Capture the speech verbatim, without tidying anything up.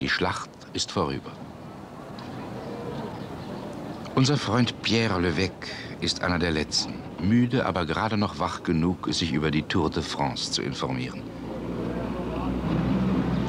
Die Schlacht ist vorüber. Unser Freund Pierre Levesque ist einer der Letzten. Müde, aber gerade noch wach genug, sich über die Tour de France zu informieren.